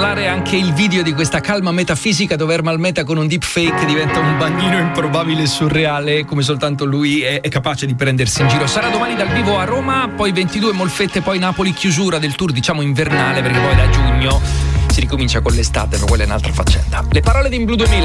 spettacolare anche il video di questa calma metafisica dove Ermal Meta con un deepfake diventa un bagnino improbabile e surreale come soltanto lui è capace di prendersi in giro. Sarà domani dal vivo a Roma, poi 22 Molfette, poi Napoli, chiusura del tour diciamo invernale, perché poi da giugno si ricomincia con l'estate, ma quella è un'altra faccenda. Le parole di In Blu 2000.